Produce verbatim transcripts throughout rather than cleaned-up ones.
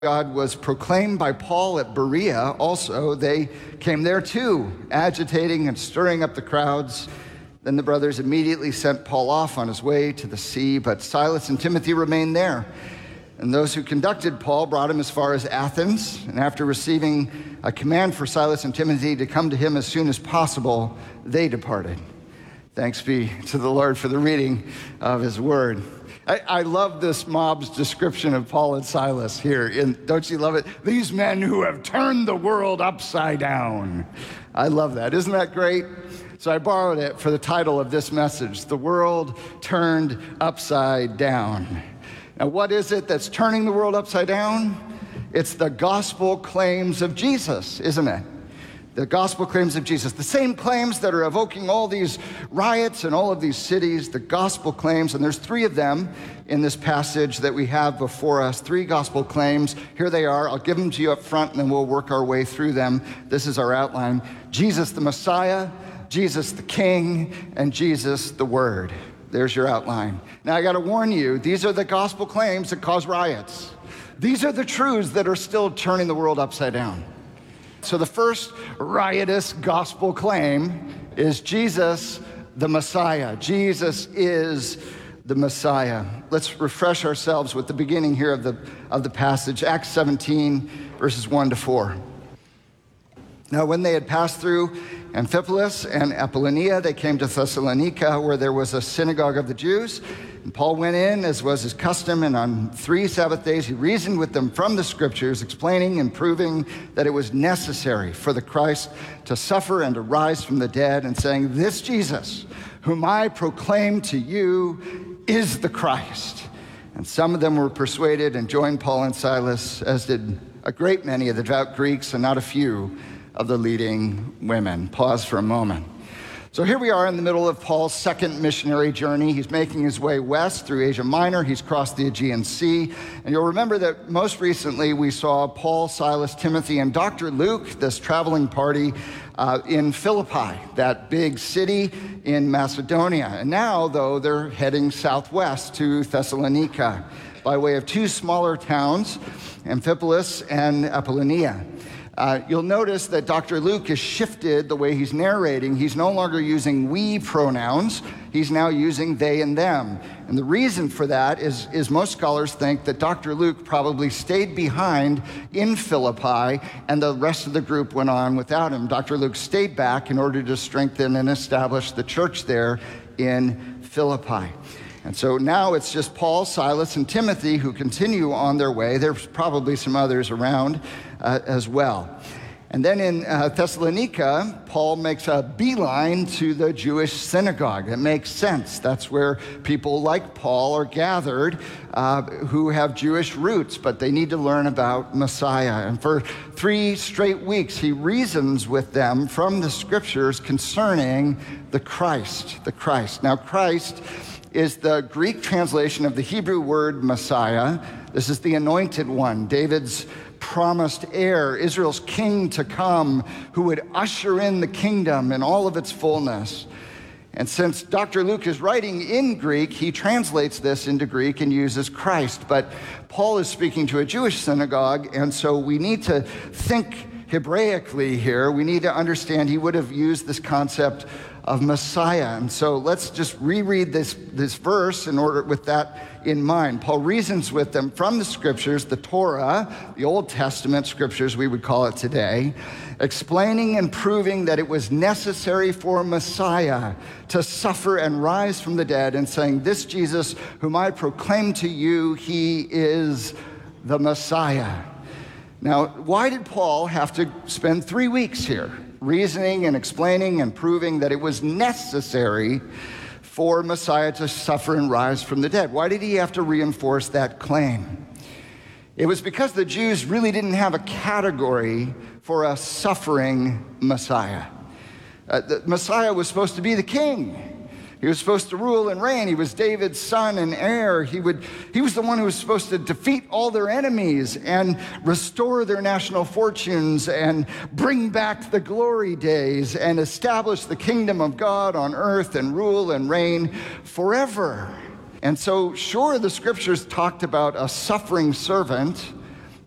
God was proclaimed by Paul at Berea also. They came there too, agitating and stirring up the crowds. Then the brothers immediately sent Paul off on his way to the sea, but Silas and Timothy remained there. And those who conducted Paul brought him as far as Athens. And after receiving a command for Silas and Timothy to come to him as soon as possible, they departed. Thanks be to the Lord for the reading of his word. I, I love this mob's description of Paul and Silas here. In, don't you love it? These men who have turned the world upside down. I love that. Isn't that great? So I borrowed it for the title of this message, The World Turned Upside Down. Now, what is it that's turning the world upside down? It's the gospel claims of Jesus, isn't it? The gospel claims of Jesus, the same claims that are evoking all these riots in all of these cities, the gospel claims, and there's three of them in this passage that we have before us, three gospel claims. Here they are. I'll give them to you up front, and then we'll work our way through them. This is our outline. Jesus the Messiah, Jesus the King, and Jesus the Word. There's your outline. Now, I got to warn you, these are the gospel claims that cause riots. These are the truths that are still turning the world upside down. So the first riotous gospel claim is Jesus the Messiah. Jesus is the Messiah. Let's refresh ourselves with the beginning here of the, of the passage, Acts seventeen, verses one to four. Now, when they had passed through Amphipolis and Apollonia, they came to Thessalonica, where there was a synagogue of the Jews. And Paul went in, as was his custom, and on three Sabbath days he reasoned with them from the Scriptures, explaining and proving that it was necessary for the Christ to suffer and to rise from the dead, and saying, "This Jesus, whom I proclaim to you, is the Christ." And some of them were persuaded and joined Paul and Silas, as did a great many of the devout Greeks and not a few of the leading women. Pause for a moment. So here we are in the middle of Paul's second missionary journey. He's making his way west through Asia Minor. He's crossed the Aegean Sea. And you'll remember that most recently we saw Paul, Silas, Timothy, and Doctor Luke, this traveling party, uh, in Philippi, that big city in Macedonia. And now, though, they're heading southwest to Thessalonica by way of two smaller towns, Amphipolis and Apollonia. Uh, you'll notice that Doctor Luke has shifted the way he's narrating. He's no longer using we pronouns. He's now using they and them. And the reason for that is, is most scholars think that Doctor Luke probably stayed behind in Philippi and the rest of the group went on without him. Doctor Luke stayed back in order to strengthen and establish the church there in Philippi. And so now it's just Paul, Silas, and Timothy who continue on their way. There's probably some others around uh, as well. And then in uh, Thessalonica, Paul makes a beeline to the Jewish synagogue. It makes sense. That's where people like Paul are gathered uh, who have Jewish roots, but they need to learn about Messiah. And for three straight weeks, he reasons with them from the scriptures concerning the Christ, the Christ. Now, Christ is the Greek translation of the Hebrew word Messiah. This is the anointed one, David's promised heir, Israel's king to come, who would usher in the kingdom in all of its fullness. And since Doctor Luke is writing in Greek, he translates this into Greek and uses Christ. But Paul is speaking to a Jewish synagogue, and so we need to think Hebraically here. We need to understand he would have used this concept of Messiah. And so let's just reread this, this verse in order with that in mind. Paul reasons with them from the scriptures, the Torah, the Old Testament scriptures we would call it today, explaining and proving that it was necessary for Messiah to suffer and rise from the dead, and saying, "This Jesus whom I proclaim to you, he is the Messiah." Now, why did Paul have to spend three weeks here reasoning and explaining and proving that it was necessary for Messiah to suffer and rise from the dead? Why did he have to reinforce that claim? It was because the Jews really didn't have a category for a suffering Messiah. Uh, the Messiah was supposed to be the king. He was supposed to rule and reign. He was David's son and heir. He would, he was the one who was supposed to defeat all their enemies and restore their national fortunes and bring back the glory days and establish the kingdom of God on earth and rule and reign forever. And so, sure, the scriptures talked about a suffering servant,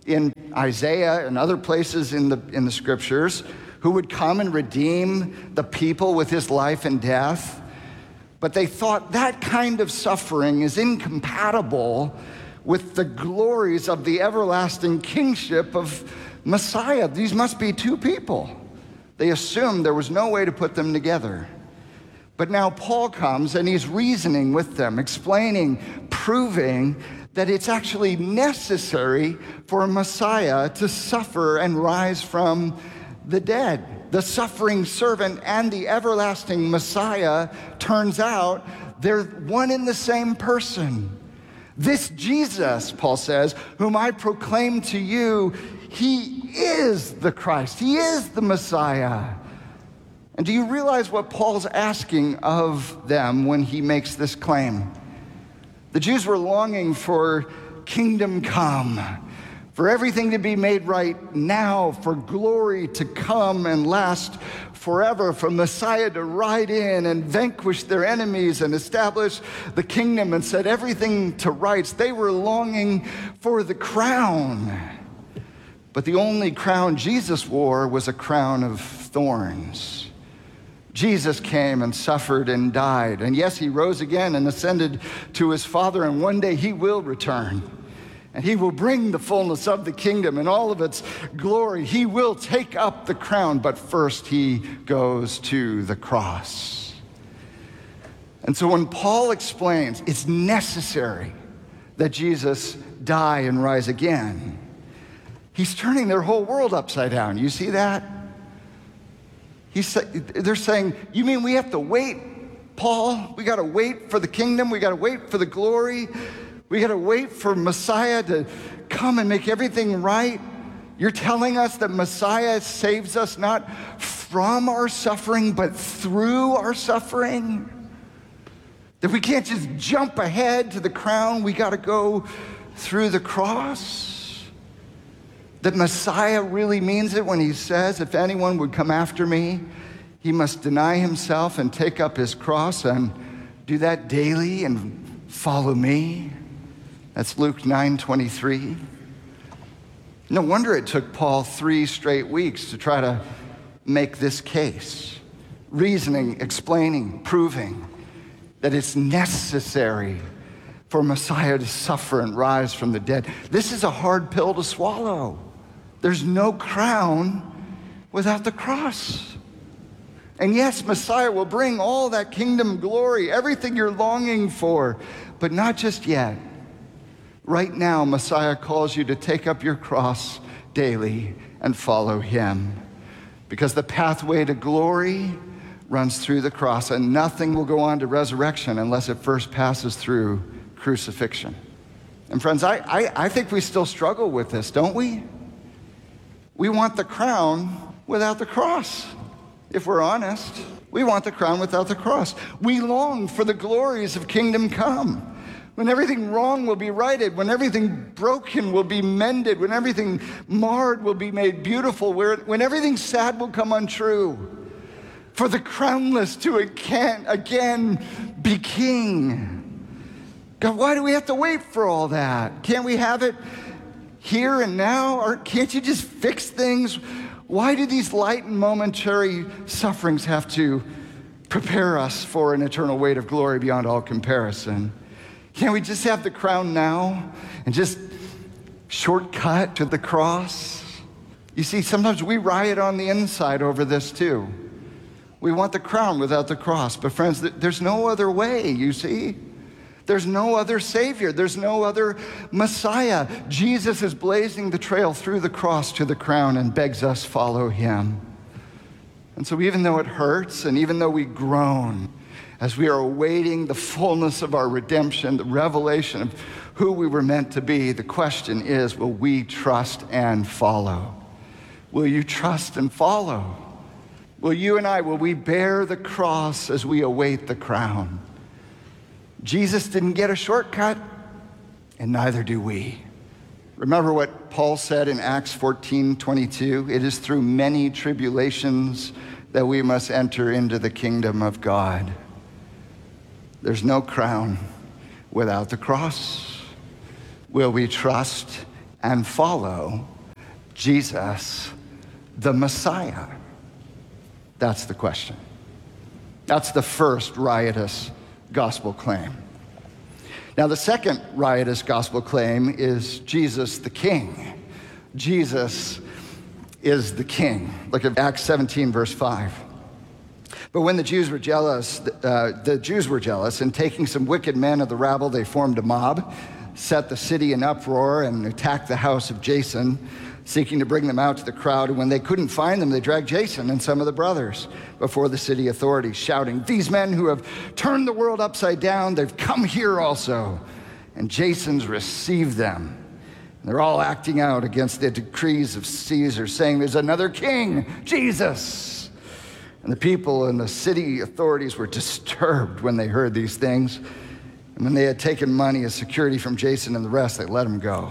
in Isaiah and other places in the, in the scriptures, who would come and redeem the people with his life and death. But they thought that kind of suffering is incompatible with the glories of the everlasting kingship of Messiah. These must be two people. They assumed there was no way to put them together. But now Paul comes and he's reasoning with them, explaining, proving that it's actually necessary for a Messiah to suffer and rise from the dead. The suffering servant and the everlasting Messiah, turns out they're one and the same person. This Jesus, Paul says, whom I proclaim to you, he is the Christ. He is the Messiah. And do you realize what Paul's asking of them when he makes this claim? The Jews were longing for kingdom come, for everything to be made right now, for glory to come and last forever, for Messiah to ride in and vanquish their enemies and establish the kingdom and set everything to rights. They were longing for the crown. But the only crown Jesus wore was a crown of thorns. Jesus came and suffered and died. And yes, he rose again and ascended to his Father, and one day he will return. And he will bring the fullness of the kingdom and all of its glory. He will take up the crown, but first he goes to the cross. And so when Paul explains it's necessary that Jesus die and rise again, he's turning their whole world upside down. You see that? He's, they're saying, you mean we have to wait, Paul? We got to wait for the kingdom? We got to wait for the glory? We got to wait for Messiah to come and make everything right? You're telling us that Messiah saves us not from our suffering, but through our suffering? That we can't just jump ahead to the crown, we got to go through the cross? That Messiah really means it when he says, if anyone would come after me, he must deny himself and take up his cross and do that daily and follow me? That's Luke nine twenty-three. No wonder it took Paul three straight weeks to try to make this case, reasoning, explaining, proving that it's necessary for Messiah to suffer and rise from the dead. This is a hard pill to swallow. There's no crown without the cross. And yes, Messiah will bring all that kingdom glory, everything you're longing for, but not just yet. Right now, Messiah calls you to take up your cross daily and follow him. Because the pathway to glory runs through the cross, and nothing will go on to resurrection unless it first passes through crucifixion. And friends, I, I, I think we still struggle with this, don't we? We want the crown without the cross, if we're honest. We want the crown without the cross. We long for the glories of kingdom come, when everything wrong will be righted, when everything broken will be mended, when everything marred will be made beautiful, when everything sad will come untrue, for the crownless to again, again be king. God, why do we have to wait for all that? Can't we have it here and now? Or can't you just fix things? Why do these light and momentary sufferings have to prepare us for an eternal weight of glory beyond all comparison? Can't we just have the crown now and just shortcut to the cross? You see, sometimes we riot on the inside over this too. We want the crown without the cross. But friends, there's no other way, you see. There's no other Savior. There's no other Messiah. Jesus is blazing the trail through the cross to the crown and begs us follow him. And so even though it hurts and even though we groan, as we are awaiting the fullness of our redemption, the revelation of who we were meant to be, the question is, will we trust and follow? Will you trust and follow? Will you and I, will we bear the cross as we await the crown? Jesus didn't get a shortcut, and neither do we. Remember what Paul said in Acts fourteen twenty-two? It is through many tribulations that we must enter into the kingdom of God. There's no crown without the cross. Will we trust and follow Jesus, the Messiah? That's the question. That's the first riotous gospel claim. Now, the second riotous gospel claim is Jesus the King. Jesus is the King. Look at Acts seventeen, verse five. But when the Jews were jealous, uh, the Jews were jealous, and taking some wicked men of the rabble, they formed a mob, set the city in uproar, and attacked the house of Jason, seeking to bring them out to the crowd. And when they couldn't find them, they dragged Jason and some of the brothers before the city authorities, shouting, "These men who have turned the world upside down, they've come here also." And Jason's received them. And they're all acting out against the decrees of Caesar, saying, "There's another king, Jesus." And the people and the city authorities were disturbed when they heard these things. And when they had taken money as security from Jason and the rest, they let him go.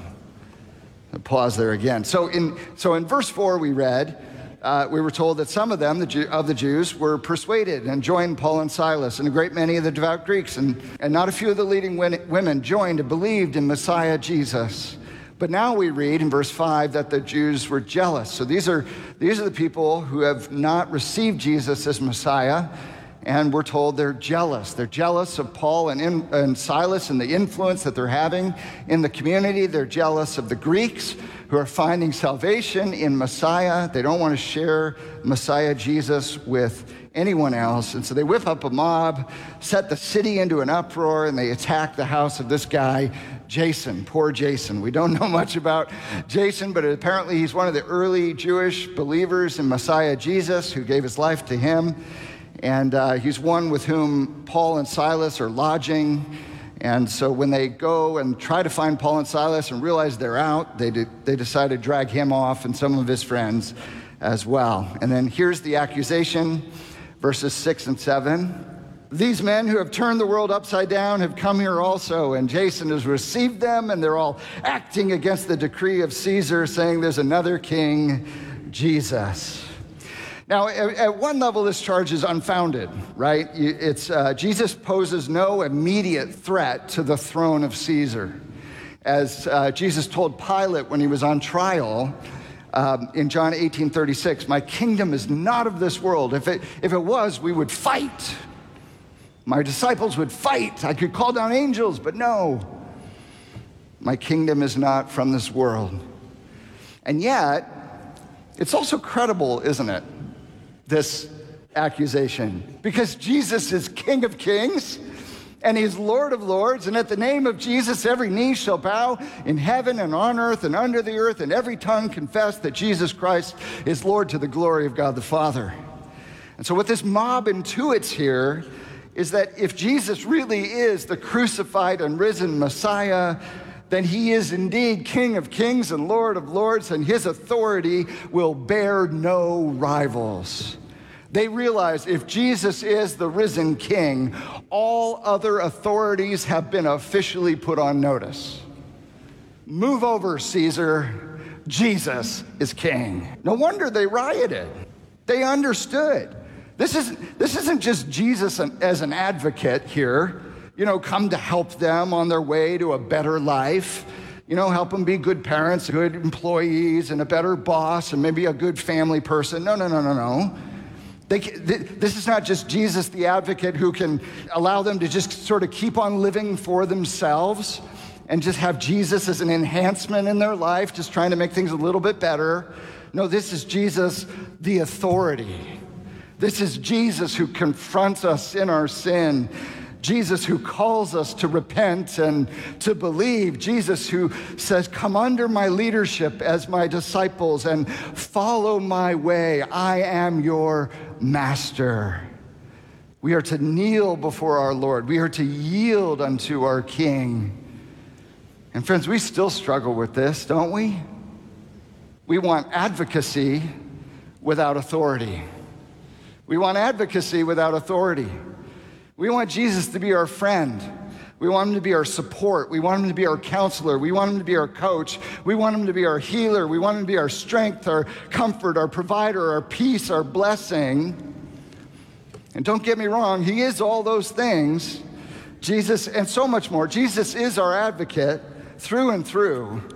I'll pause there again. So in, so in verse four we read, uh, we were told that some of them, the Jew, of the Jews, were persuaded and joined Paul and Silas, and a great many of the devout Greeks, and, and not a few of the leading women joined and believed in Messiah Jesus. But now we read in verse five that the Jews were jealous. So these are, these are the people who have not received Jesus as Messiah, and we're told they're jealous. They're jealous of Paul and, in, and Silas and the influence that they're having in the community. They're jealous of the Greeks who are finding salvation in Messiah. They don't want to share Messiah Jesus with anyone else. And so they whip up a mob, set the city into an uproar, and they attack the house of this guy, Jason. Poor Jason. We don't know much about Jason, but apparently he's one of the early Jewish believers in Messiah Jesus who gave his life to him. And uh, he's one with whom Paul and Silas are lodging. And so when they go and try to find Paul and Silas and realize they're out, they, de- they decide to drag him off and some of his friends as well. And then here's the accusation, verses six and seven. "These men who have turned the world upside down have come here also, and Jason has received them, and they're all acting against the decree of Caesar, saying there's another king, Jesus." Now, at one level, this charge is unfounded, right? It's uh, Jesus poses no immediate threat to the throne of Caesar. As uh, Jesus told Pilate when he was on trial um, in John eighteen thirty-six, "My kingdom is not of this world. If it, if it was, we would fight. My disciples would fight. I could call down angels, but no. My kingdom is not from this world." And yet, it's also credible, isn't it? This accusation, because Jesus is King of Kings and he's Lord of Lords, and at the name of Jesus every knee shall bow in heaven and on earth and under the earth, and every tongue confess that Jesus Christ is Lord, to the glory of God the Father. And so what this mob intuits here is that if Jesus really is the crucified and risen Messiah, then he is indeed King of Kings and Lord of Lords, and his authority will bear no rivals. They realize if Jesus is the risen King, all other authorities have been officially put on notice. Move over, Caesar. Jesus is King. No wonder they rioted. They understood. This isn't, this isn't just Jesus as an advocate here, you know, come to help them on their way to a better life, you know, help them be good parents, good employees, and a better boss, and maybe a good family person. No, no, no, no, no. They, this is not just Jesus the advocate who can allow them to just sort of keep on living for themselves and just have Jesus as an enhancement in their life, just trying to make things a little bit better. No, this is Jesus the authority. This is Jesus who confronts us in our sin. Jesus who calls us to repent and to believe. Jesus who says, come under my leadership as my disciples and follow my way. I am your master. We are to kneel before our Lord. We are to yield unto our King. And friends, we still struggle with this, don't we? We want advocacy without authority. We want advocacy without authority. We want Jesus to be our friend. We want him to be our support. We want him to be our counselor. We want him to be our coach. We want him to be our healer. We want him to be our strength, our comfort, our provider, our peace, our blessing. And don't get me wrong, he is all those things. Jesus, and so much more. Jesus is our advocate through and through.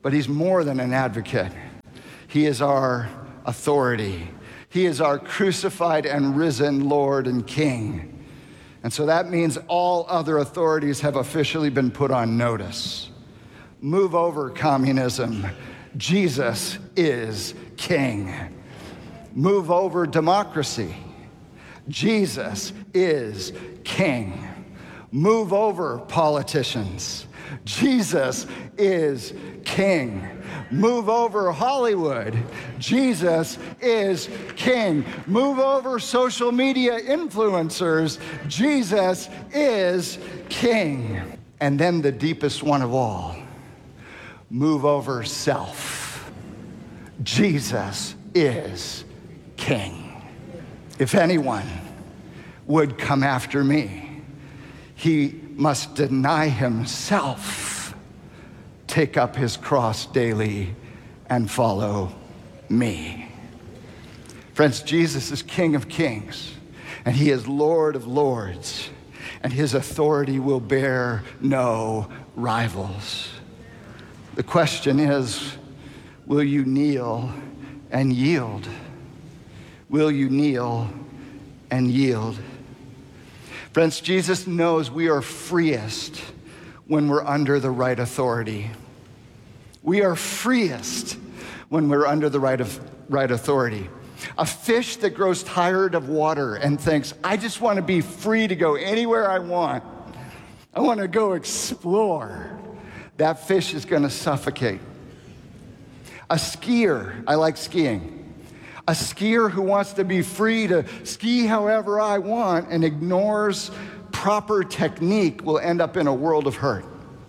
But he's more than an advocate. He is our authority. He is our crucified and risen Lord and King. And so that means all other authorities have officially been put on notice. Move over, communism. Jesus is King. Move over, democracy. Jesus is King. Move over, politicians. Jesus is King. Move over, Hollywood. Jesus is King. Move over, social media influencers. Jesus is King. And then the deepest one of all, move over, self. Jesus is King. If anyone would come after me, he must deny himself, take up his cross daily, and follow me. Friends, Jesus is King of kings, and he is Lord of lords, and his authority will bear no rivals. The question is, will you kneel and yield? Will you kneel and yield? Friends, Jesus knows we are freest when we're under the right authority. We are freest when we're under the right of right authority. A fish that grows tired of water and thinks, I just want to be free to go anywhere I want. I want to go explore. That fish is going to suffocate. A skier, I like skiing. A skier who wants to be free to ski however I want and ignores proper technique will end up in a world of hurt.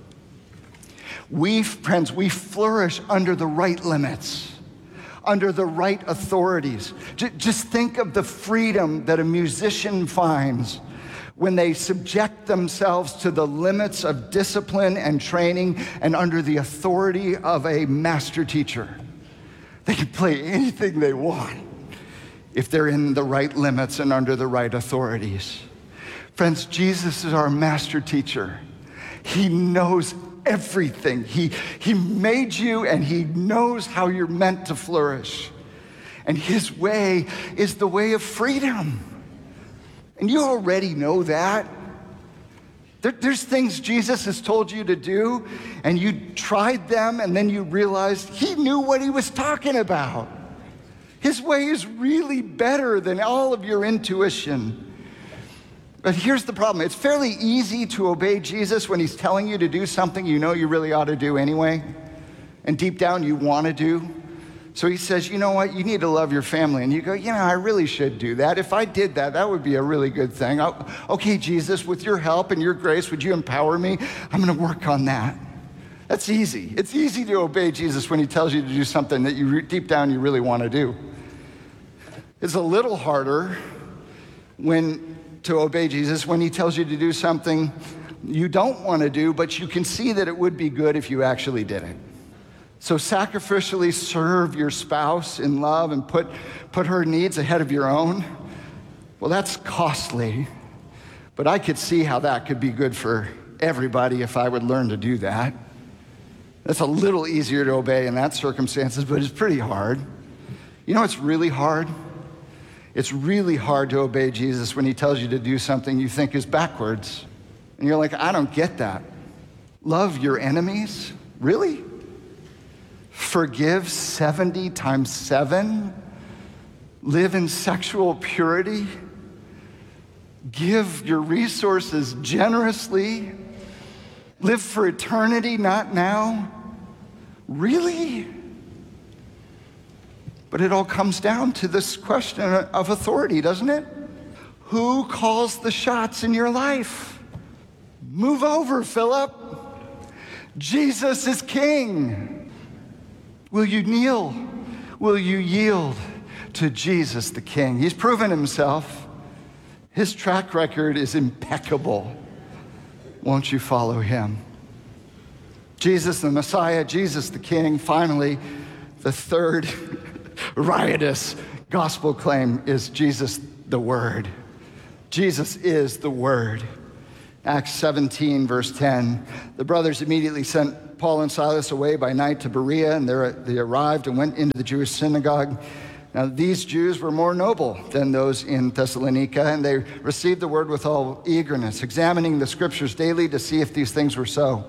We, friends, we flourish under the right limits, under the right authorities. J- just think of the freedom that a musician finds when they subject themselves to the limits of discipline and training and under the authority of a master teacher. They can play anything they want if they're in the right limits and under the right authorities. Friends, Jesus is our master teacher. He knows everything. He, he made you, and he knows how you're meant to flourish. And his way is the way of freedom. And you already know that. There, there's things Jesus has told you to do, and you tried them, and then you realized he knew what he was talking about. His way is really better than all of your intuition. But here's the problem. It's fairly easy to obey Jesus when he's telling you to do something you know you really ought to do anyway, and deep down you want to do. So he says, you know what, you need to love your family. And you go, you know, I really should do that. If I did that, that would be a really good thing. I'll, okay, Jesus, with your help and your grace, would you empower me? I'm going to work on that. That's easy. It's easy to obey Jesus when he tells you to do something that you deep down you really want to do. It's a little harder when to obey Jesus when he tells you to do something you don't want to do, but you can see that it would be good if you actually did it. So sacrificially serve your spouse in love and put, put her needs ahead of your own. Well, that's costly, but I could see how that could be good for everybody if I would learn to do that. That's a little easier to obey in that circumstances, but it's pretty hard. You know what's really hard? It's really hard to obey Jesus when he tells you to do something you think is backwards. And you're like, I don't get that. Love your enemies? Really? Forgive seventy times seven? Live in sexual purity? Give your resources generously? Live for eternity, not now? Really? But it all comes down to this question of authority, doesn't it? Who calls the shots in your life? Move over, Philip. Jesus is King. Will you kneel? Will you yield to Jesus the King? He's proven himself. His track record is impeccable. Won't you follow him? Jesus the Messiah, Jesus the King. Finally, the third riotous gospel claim is Jesus the Word. Jesus is the Word. Acts seventeen, verse ten. The brothers immediately sent Paul and Silas away by night to Berea, and there they arrived and went into the Jewish synagogue. Now, these Jews were more noble than those in Thessalonica, and they received the word with all eagerness, examining the scriptures daily to see if these things were so.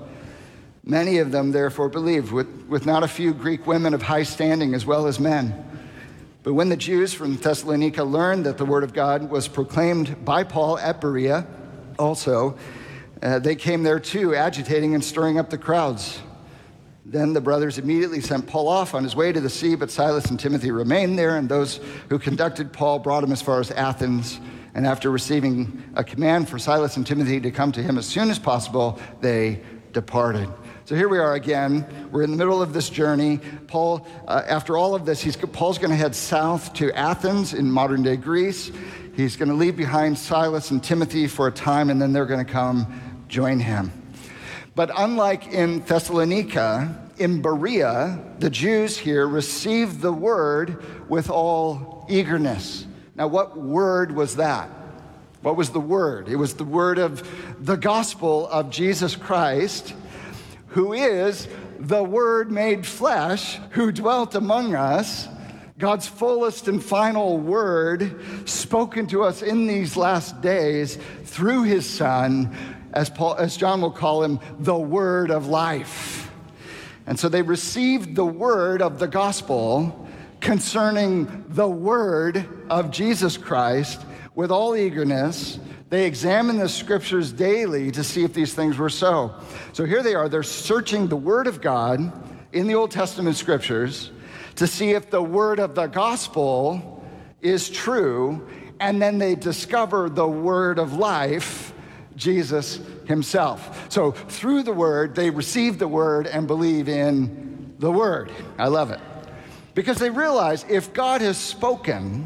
Many of them, therefore, believed, with, with not a few Greek women of high standing as well as men. But when the Jews from Thessalonica learned that the word of God was proclaimed by Paul at Berea also, uh, they came there too, agitating and stirring up the crowds. Then the brothers immediately sent Paul off on his way to the sea, but Silas and Timothy remained there, and those who conducted Paul brought him as far as Athens. And after receiving a command for Silas and Timothy to come to him as soon as possible, they departed. So here we are again. We're in the middle of this journey. Paul, uh, after all of this, he's, Paul's going to head south to Athens in modern-day Greece. He's going to leave behind Silas and Timothy for a time, and then they're going to come join him. But unlike in Thessalonica, in Berea, the Jews here received the word with all eagerness. Now, what word was that? What was the word? It was the word of the gospel of Jesus Christ, who is the Word made flesh, who dwelt among us, God's fullest and final word spoken to us in these last days through his Son, as Paul, as John will call him, the word of life. And so they received the word of the gospel concerning the word of Jesus Christ with all eagerness. They examined the scriptures daily to see if these things were so. So here they are, they're searching the word of God in the Old Testament scriptures to see if the word of the gospel is true, and then they discover the word of life, Jesus himself. So through the word, they receive the word and believe in the word. I love it. Because they realize if God has spoken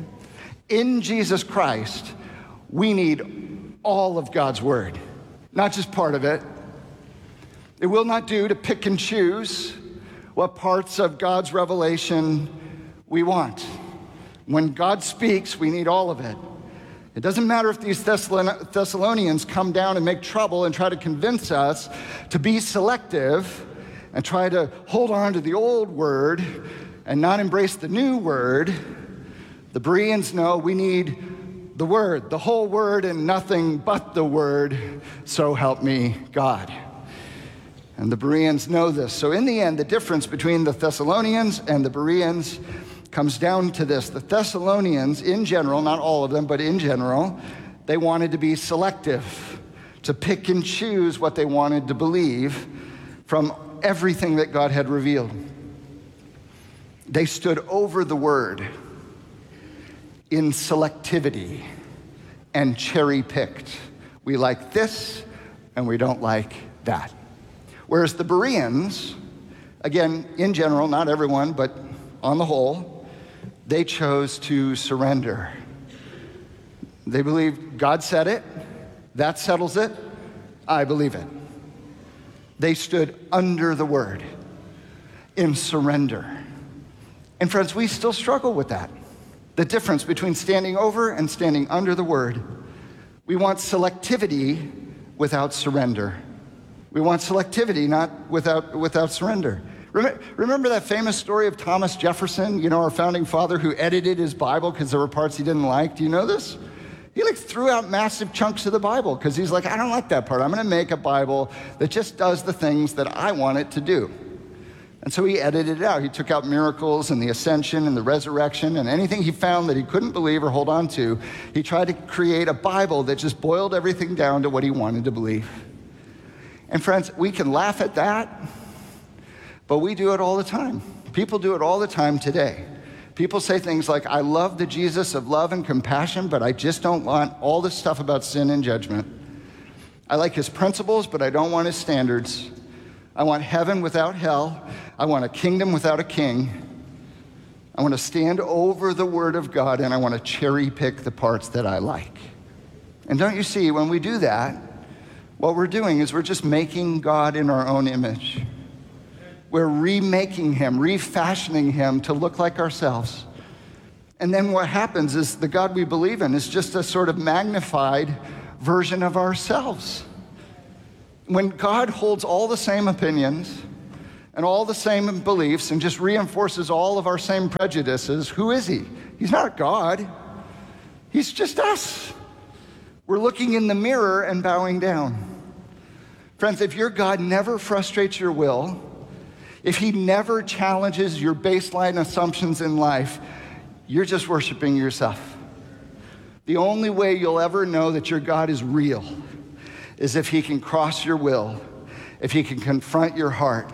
in Jesus Christ, we need all of God's word, not just part of it. It will not do to pick and choose what parts of God's revelation we want. When God speaks, we need all of it. It doesn't matter if these Thessalonians come down and make trouble and try to convince us to be selective and try to hold on to the old word and not embrace the new word. The Bereans know we need the word, the whole word and nothing but the word, so help me God. And the Bereans know this. So in the end, the difference between the Thessalonians and the Bereans comes down to this. The Thessalonians, in general, not all of them, but in general, they wanted to be selective, to pick and choose what they wanted to believe from everything that God had revealed. They stood over the word in selectivity and cherry-picked. We like this and we don't like that. Whereas the Bereans, again, in general, not everyone, but on the whole, they chose to surrender. They believed God said it, that settles it, I believe it. They stood under the word in surrender. And friends, we still struggle with that. The difference between standing over and standing under the word. We want selectivity without surrender. We want selectivity, not without, without surrender. Remember that famous story of Thomas Jefferson, you know, our founding father who edited his Bible because there were parts he didn't like? Do you know this? He like threw out massive chunks of the Bible because he's like, I don't like that part. I'm going to make a Bible that just does the things that I want it to do. And so he edited it out. He took out miracles and the ascension and the resurrection and anything he found that he couldn't believe or hold on to. He tried to create a Bible that just boiled everything down to what he wanted to believe. And friends, we can laugh at that, but we do it all the time. People do it all the time today. People say things like, I love the Jesus of love and compassion, but I just don't want all this stuff about sin and judgment. I like his principles, but I don't want his standards. I want heaven without hell. I want a kingdom without a king. I want to stand over the word of God, and I want to cherry pick the parts that I like. And don't you see, when we do that, what we're doing is we're just making God in our own image. We're remaking him, refashioning him to look like ourselves. And then what happens is the God we believe in is just a sort of magnified version of ourselves. When God holds all the same opinions, and all the same beliefs and just reinforces all of our same prejudices, who is he? He's not God. He's just us. We're looking in the mirror and bowing down. Friends, if your God never frustrates your will, if he never challenges your baseline assumptions in life, you're just worshiping yourself. The only way you'll ever know that your God is real is if he can cross your will, if he can confront your heart.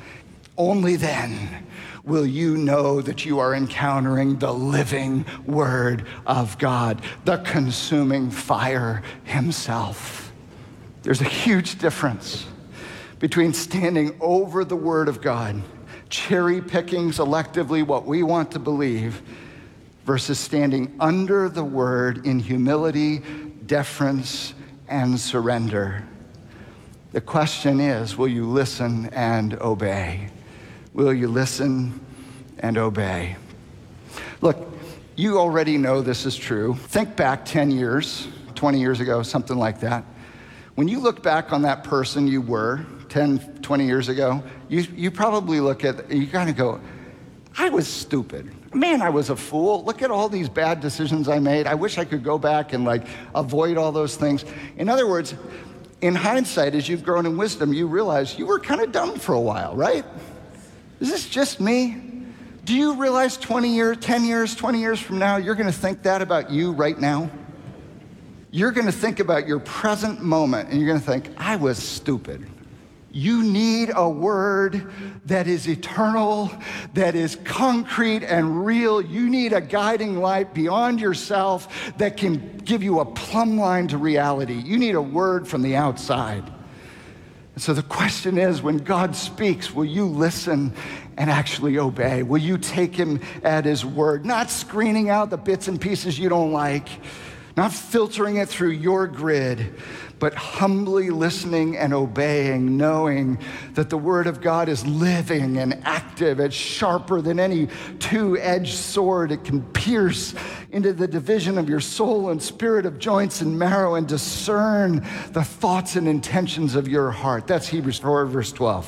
Only then will you know that you are encountering the living Word of God, the consuming fire himself. There's a huge difference between standing over the Word of God, cherry picking selectively what we want to believe, versus standing under the Word in humility, deference, and surrender. The question is, will you listen and obey? Will you listen and obey? Look, you already know this is true. Think back ten years, twenty years ago, something like that. When you look back on that person you were ten, twenty years ago, you, you probably look at, you kind of go, I was stupid. Man, I was a fool. Look at all these bad decisions I made. I wish I could go back and like avoid all those things. In other words, in hindsight, as you've grown in wisdom, you realize you were kind of dumb for a while, right? Is this just me? Do you realize twenty years, ten years, twenty years from now, you're gonna think that about you right now? You're gonna think about your present moment and you're gonna think, I was stupid. You need a word that is eternal, that is concrete and real. You need a guiding light beyond yourself that can give you a plumb line to reality. You need a word from the outside. And so the question is, when God speaks, will you listen and actually obey? Will you take him at his word, not screening out the bits and pieces you don't like, not filtering it through your grid, but humbly listening and obeying, knowing that the Word of God is living and active. It's sharper than any two-edged sword. It can pierce into the division of your soul and spirit, of joints and marrow, and discern the thoughts and intentions of your heart. That's Hebrews four, verse twelve.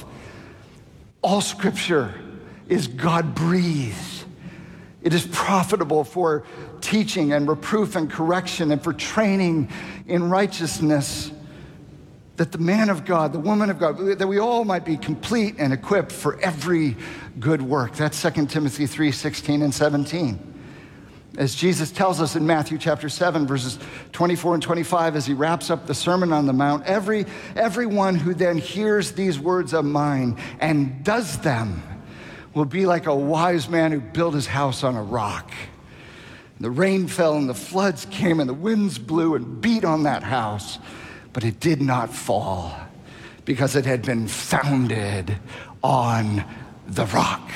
All Scripture is God-breathed. It is profitable for teaching and reproof and correction and for training in righteousness, that the man of God, the woman of God, that we all might be complete and equipped for every good work. That's Second Timothy three, sixteen and seventeen. As Jesus tells us in Matthew chapter seven, verses twenty-four and twenty-five, as he wraps up the Sermon on the Mount, every everyone who then hears these words of mine and does them will be like a wise man who built his house on a rock. The rain fell and the floods came and the winds blew and beat on that house, but it did not fall because it had been founded on the rock.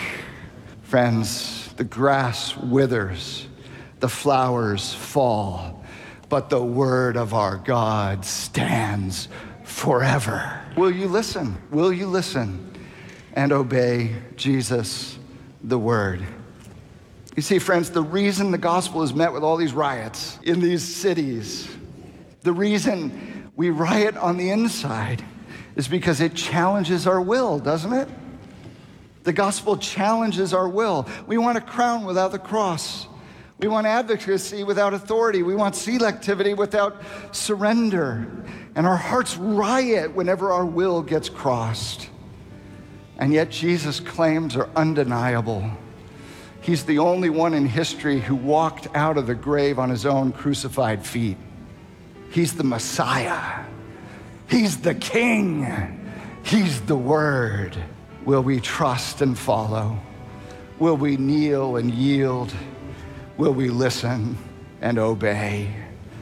Friends, the grass withers, the flowers fall, but the word of our God stands forever. Will you listen? Will you listen and obey Jesus, the word? You see, friends, the reason the gospel is met with all these riots in these cities, the reason we riot on the inside is because it challenges our will, doesn't it? The gospel challenges our will. We want a crown without the cross. We want advocacy without authority. We want selectivity without surrender. And our hearts riot whenever our will gets crossed. And yet Jesus' claims are undeniable. He's the only one in history who walked out of the grave on his own crucified feet. He's the Messiah. He's the King. He's the Word. Will we trust and follow? Will we kneel and yield? Will we listen and obey?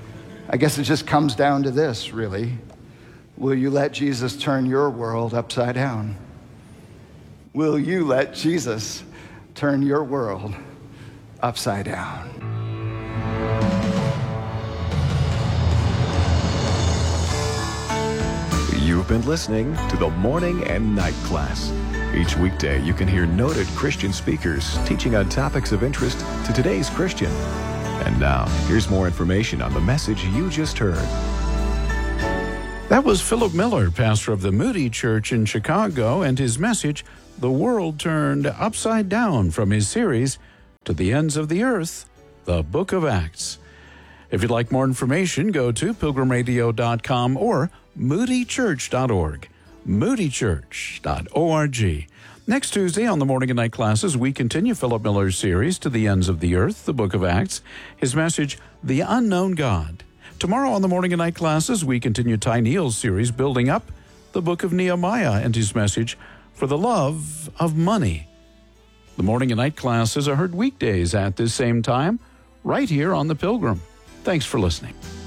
I guess it just comes down to this, really. Will you let Jesus turn your world upside down? Will you let Jesus turn your world upside down? You've been listening to the Morning and Night Class. Each weekday, you can hear noted Christian speakers teaching on topics of interest to today's Christian. And now, here's more information on the message you just heard. That was Philip Miller, pastor of the Moody Church in Chicago, and his message, The World Turned Upside Down, from his series, To the Ends of the Earth, the Book of Acts. If you'd like more information, go to pilgrim radio dot com or moody church dot org, moody church dot org. Next Tuesday on the Morning and Night classes, we continue Philip Miller's series, To the Ends of the Earth, the Book of Acts, his message, The Unknown God. Tomorrow on the Morning and Night classes, we continue Ty Neal's series, Building Up, the Book of Nehemiah, and his message, For the Love of Money. The Morning and Night classes are heard weekdays at this same time, right here on The Pilgrim. Thanks for listening.